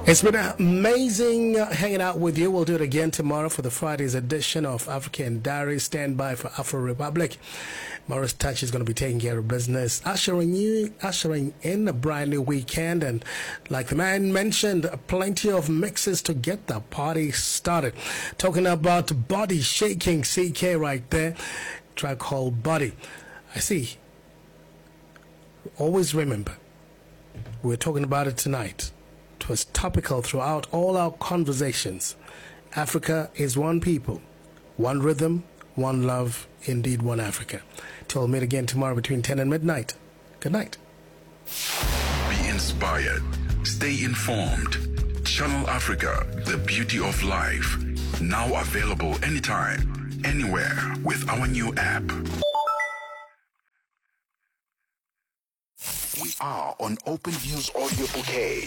It's been amazing hanging out with you. We'll do it again tomorrow for the Friday's edition of African Diary. Stand by for Afro Republic. Morris Touch is going to be taking care of business, ushering in a brand new weekend. And like the man mentioned, plenty of mixes to get the party started. Talking about Body Shaking, CK right there. Track called Body. I see. Always remember, we're talking about it tonight. It was topical throughout all our conversations. Africa is one people, one rhythm, one love, indeed one Africa. Till we'll meet again tomorrow between 10 and midnight. Good night. Be inspired. Stay informed. Channel Africa, the beauty of life. Now available anytime, anywhere with our new app. We are on Open Views Audio Bouquet.